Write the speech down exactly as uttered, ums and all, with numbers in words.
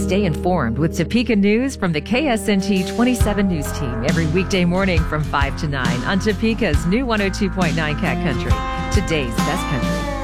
Stay informed with Topeka News from the K S N T twenty-seven News Team every weekday morning from five to nine on Topeka's new one oh two point nine Cat Country, today's best country.